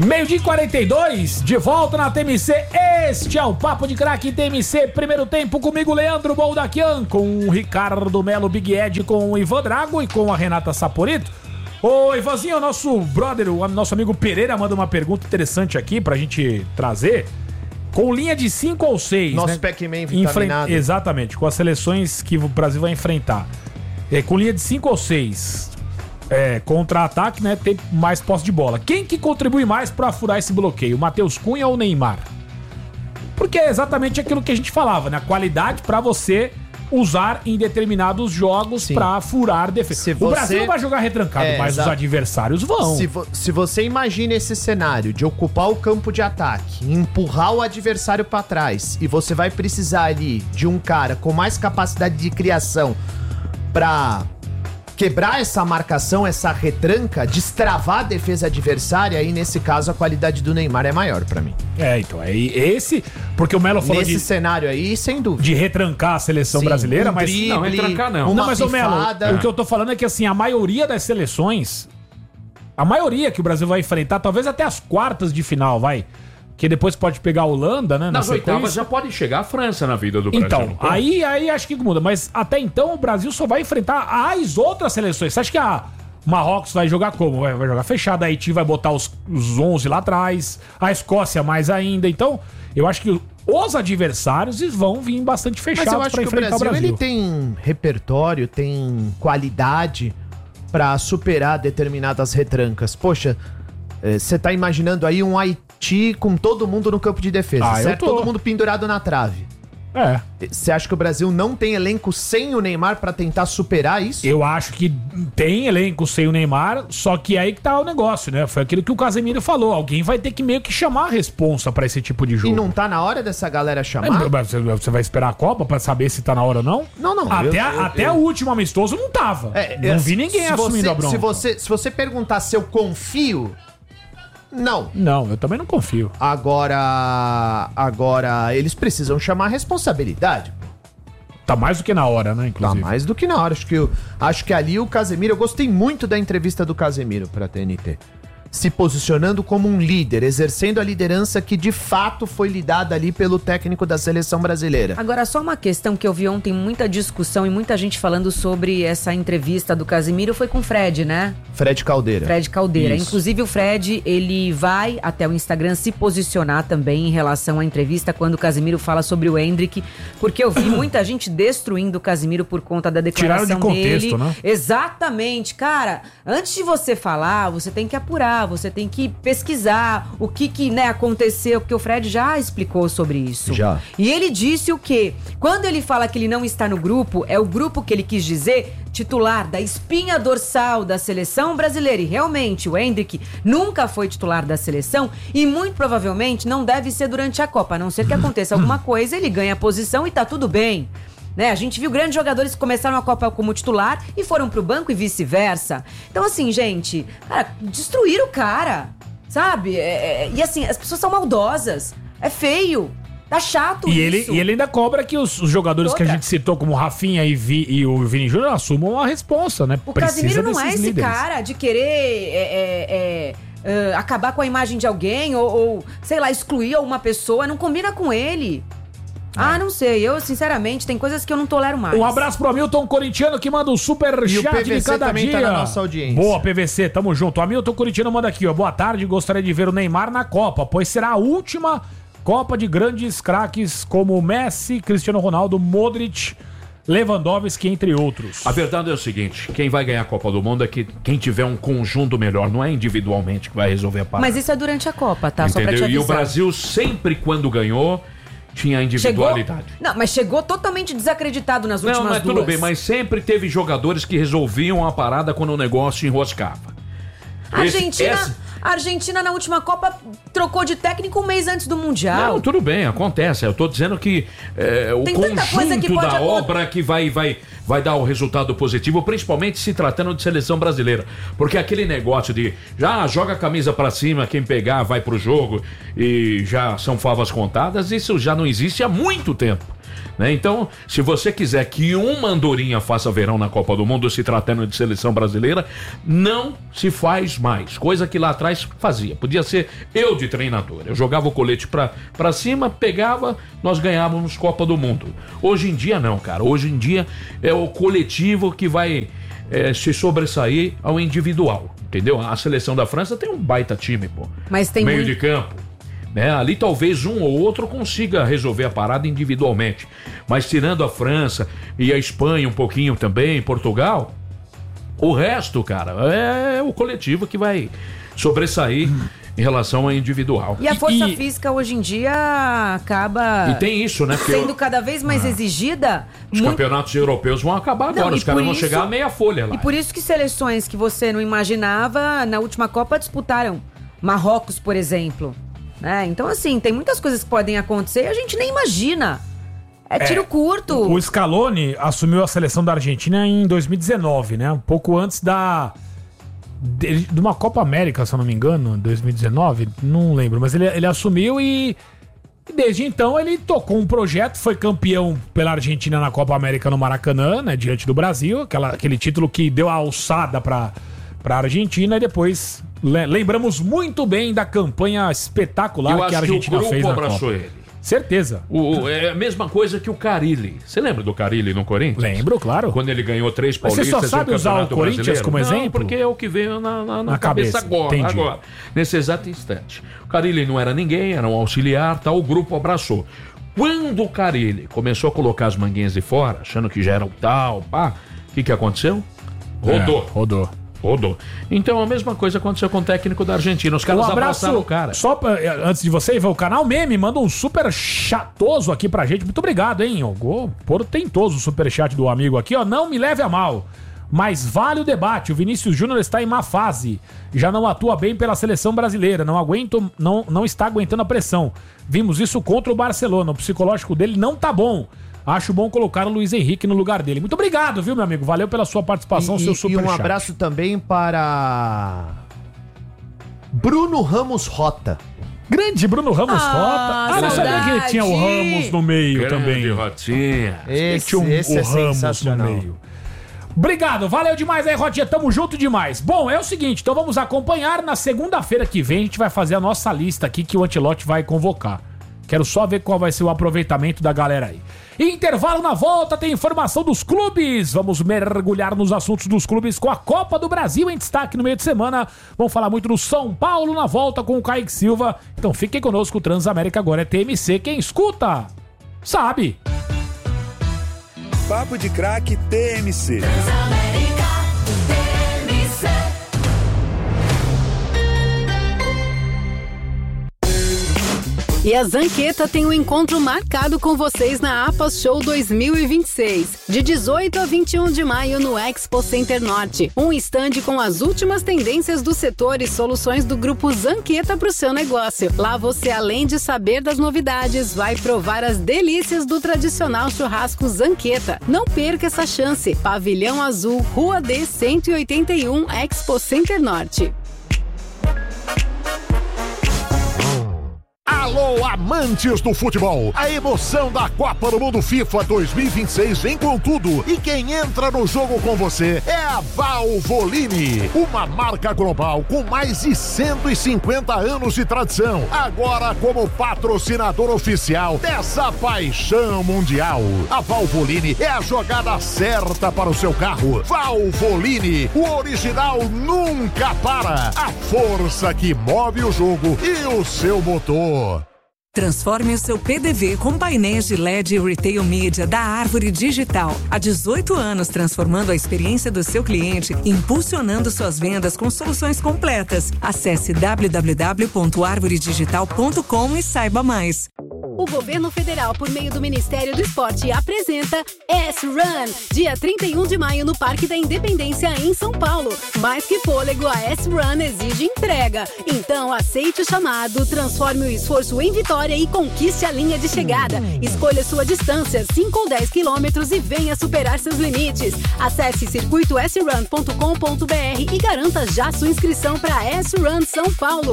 Meio-dia e 42, de volta na TMC. Este é o Papo de Craque TMC. Primeiro tempo comigo, Leandro Boldaquian, com o Ricardo Melo Big Ed, com o Ivan Drago e com a Renata Saporito. Ô, Ivanzinho, o nosso brother, o nosso amigo Pereira manda uma pergunta interessante aqui pra gente trazer. Com linha de 5 ou 6. Nosso Pac-Man vitaminado. Exatamente, com as seleções que o Brasil vai enfrentar. Com linha de 5 ou 6. Contra-ataque, né? Tem mais posse de bola. Quem que contribui mais pra furar esse bloqueio? Matheus Cunha ou Neymar? Porque é exatamente aquilo que a gente falava, né? A qualidade pra você usar em determinados jogos pra furar defesa. O Brasil não vai jogar retrancado, mas os adversários vão. Se você imagina esse cenário de ocupar o campo de ataque, empurrar o adversário pra trás, e você vai precisar ali de um cara com mais capacidade de criação pra quebrar essa marcação, essa retranca, destravar a defesa adversária, aí nesse caso a qualidade do Neymar é maior pra mim. Então, esse... Porque o Melo falou nesse cenário aí, sem dúvida. De retrancar a seleção brasileira, mas... Drible, não, retrancar não. Não, mas o Melo, o que eu tô falando é que assim, a maioria das seleções, a maioria que o Brasil vai enfrentar, talvez até as quartas de final, vai... Que depois pode pegar a Holanda, né? Nas oitavas já pode chegar a França na vida do Brasil. Então, aí acho que muda. Mas até então o Brasil só vai enfrentar as outras seleções. Você acha que a Marrocos vai jogar como? Vai jogar fechado. A Haiti vai botar os 11 lá atrás. A Escócia mais ainda. Então, eu acho que os adversários vão vir bastante fechados para enfrentar o Brasil. Ele tem repertório, tem qualidade para superar determinadas retrancas. Poxa, você tá imaginando aí um Haiti com todo mundo no campo de defesa, certo? Todo mundo pendurado na trave. Você acha que o Brasil não tem elenco sem o Neymar pra tentar superar isso? Eu acho que tem elenco sem o Neymar, só que aí que tá o negócio, né? Foi aquilo que o Casemiro falou. Alguém vai ter que meio que chamar a responsa pra esse tipo de jogo. E não tá na hora dessa galera chamar? Você vai esperar a Copa pra saber se tá na hora ou não? Não. Até o último amistoso não tava. Não vi ninguém assumindo a bronca. Se você perguntar se eu confio... Não, eu também não confio. Agora eles precisam chamar a responsabilidade. Tá mais do que na hora, né, inclusive? Tá mais do que na hora. Acho que ali o Casemiro... Eu gostei muito da entrevista do Casemiro pra TNT. Se posicionando como um líder, exercendo a liderança que de fato foi lhe dada ali pelo técnico da seleção brasileira. Agora, só uma questão que eu vi ontem, muita discussão e muita gente falando sobre essa entrevista do Casemiro, foi com o Fred, né? Fred Caldeira. Isso. Inclusive o Fred, ele vai até o Instagram se posicionar também em relação à entrevista quando o Casemiro fala sobre o Endrick, porque eu vi muita gente destruindo o Casemiro por conta da declaração dele. Tiraram de contexto, né? Exatamente. Cara, antes de você falar, você tem que apurar, você tem que pesquisar o que aconteceu, porque o Fred já explicou sobre isso. Já. E ele disse o quê? Quando ele fala que ele não está no grupo, é o grupo que ele quis dizer titular da espinha dorsal da seleção brasileira. E realmente, o Endrick nunca foi titular da seleção e muito provavelmente não deve ser durante a Copa, a não ser que aconteça alguma coisa, ele ganha a posição e tá tudo bem. Né? A gente viu grandes jogadores que começaram a Copa como titular e foram pro banco e vice-versa. Então, assim, gente, destruíram o cara, sabe? E assim, as pessoas são maldosas. É feio. Tá chato isso. E ele ainda cobra que os jogadores que a gente citou, como o Rafinha e o Vini Júnior, assumam a responsa, né? O Casemiro não é esse cara de querer acabar com a imagem de alguém ou, sei lá, excluir alguma pessoa. Não combina com ele. Não sei. Eu, sinceramente, tem coisas que eu não tolero mais. Um abraço pro Hamilton Corintiano, que manda um super chat de cada também dia. Tá na nossa audiência. Boa, PVC, tamo junto. O Hamilton Corintiano manda aqui, ó. Boa tarde, gostaria de ver o Neymar na Copa, pois será a última Copa de grandes craques como Messi, Cristiano Ronaldo, Modric, Lewandowski, entre outros. A verdade é o seguinte, quem vai ganhar a Copa do Mundo é quem tiver um conjunto melhor, não é individualmente que vai resolver a parada. Mas isso é durante a Copa, tá? Entendeu? Só pra te avisar. E o Brasil sempre quando ganhou tinha individualidade. Não, mas chegou totalmente desacreditado nas últimas duas. Tudo bem, mas sempre teve jogadores que resolviam a parada quando o negócio enroscava. A Argentina na última Copa trocou de técnico um mês antes do Mundial. Não, tudo bem, acontece. Eu tô dizendo que o conjunto da obra que vai vai dar o resultado positivo, principalmente se tratando de seleção brasileira. Porque aquele negócio de já joga a camisa pra cima, quem pegar vai pro jogo e já são favas contadas, isso já não existe há muito tempo. Né? Então, se você quiser que uma andorinha faça verão na Copa do Mundo, se tratando de seleção brasileira, não se faz mais. Coisa que lá atrás fazia. Podia ser eu de treinador. Eu jogava o colete pra cima, pegava, nós ganhávamos Copa do Mundo. Hoje em dia não, cara. Hoje em dia é o coletivo que vai se sobressair ao individual. Entendeu? A seleção da França tem um baita time, pô. Mas tem meio de campo. Né? Ali talvez um ou outro consiga resolver a parada individualmente, mas tirando a França e a Espanha um pouquinho também, Portugal, o resto, cara, é o coletivo que vai sobressair em relação ao individual. E a força física hoje em dia acaba e tem isso, né? sendo cada vez mais exigida. Os campeonatos europeus vão acabar agora, os caras vão chegar a meia folha lá. E por isso que seleções que você não imaginava na última Copa disputaram. Marrocos, por exemplo. Então, assim, tem muitas coisas que podem acontecer e a gente nem imagina. É tiro curto. O Scaloni assumiu a seleção da Argentina em 2019, né? Um pouco antes de uma Copa América, se eu não me engano, 2019, não lembro. Mas ele assumiu e desde então ele tocou um projeto, foi campeão pela Argentina na Copa América no Maracanã, né? Diante do Brasil, aquele título que deu a alçada pra Argentina e depois... Lembramos muito bem da campanha espetacular que a Argentina fez na Copa. Abraçou ele. Certeza. É a mesma coisa que o Carille. Você lembra do Carille no Corinthians? Lembro, claro. Quando ele ganhou 3 paulistas. Mas você só sabe usar o Corinthians brasileiro? como exemplo? Não, porque é o que veio na cabeça agora, nesse exato instante. O Carille não era ninguém, era um auxiliar, tal, o grupo abraçou. Quando o Carille começou a colocar as manguinhas de fora, achando que já era o tal, pá, o que aconteceu? Rodou. Então a mesma coisa aconteceu com o técnico da Argentina. Os caras abraçaram o cara. Só antes de você ir, o canal Meme manda um super chatoso aqui pra gente. Muito obrigado, hein? Portentoso o super chat do amigo aqui, ó. Não me leve a mal, mas vale o debate. O Vinícius Júnior está em má fase. Já não atua bem pela seleção brasileira. Não está aguentando a pressão. Vimos isso contra o Barcelona. O psicológico dele não tá bom. Acho bom colocar o Luiz Henrique no lugar dele. Muito obrigado, viu, meu amigo? Valeu pela sua participação, seu superchat. E um abraço também para Bruno Ramos Rota. Grande Bruno Ramos Rota. Eu não sabia que tinha o Ramos no meio também. Rotinha. Esse é sensacional. No meio. Obrigado, valeu demais aí, Rotinha, tamo junto demais. Bom, é o seguinte, então vamos acompanhar. Na segunda-feira que vem a gente vai fazer a nossa lista aqui que o Ancelotti vai convocar. Quero só ver qual vai ser o aproveitamento da galera aí. Intervalo, na volta tem informação dos clubes. Vamos mergulhar nos assuntos dos clubes com a Copa do Brasil em destaque no meio de semana. Vamos falar muito do São Paulo na volta com o Kaique Silva. Então fiquem conosco, o Transamérica agora é TMC. Quem escuta, sabe. Papo de Craque TMC. Transamérica TMC. E a Zanqueta tem um encontro marcado com vocês na APAS Show 2026, de 18 a 21 de maio no Expo Center Norte. Um estande com as últimas tendências do setor e soluções do grupo Zanqueta para o seu negócio. Lá você, além de saber das novidades, vai provar as delícias do tradicional churrasco Zanqueta. Não perca essa chance. Pavilhão Azul, Rua D 181, Expo Center Norte. Alô, amantes do futebol! A emoção da Copa do Mundo FIFA 2026 vem com tudo. E quem entra no jogo com você é a Valvoline, uma marca global com mais de 150 anos de tradição. Agora como patrocinador oficial dessa paixão mundial. A Valvoline é a jogada certa para o seu carro. Valvoline, o original nunca para. A força que move o jogo e o seu motor. Transforme o seu PDV com painéis de LED e Retail Media da Árvore Digital. Há 18 anos transformando a experiência do seu cliente, impulsionando suas vendas com soluções completas. Acesse www.arvoredigital.com e saiba mais. O governo federal, por meio do Ministério do Esporte, apresenta S-Run, dia 31 de maio no Parque da Independência, em São Paulo. Mais que fôlego, a S-Run exige entrega. Então, aceite o chamado, transforme o esforço em vitória e conquiste a linha de chegada. Escolha sua distância, 5 ou 10 quilômetros, e venha superar seus limites. Acesse circuitosrun.com.br e garanta já sua inscrição para S-Run São Paulo.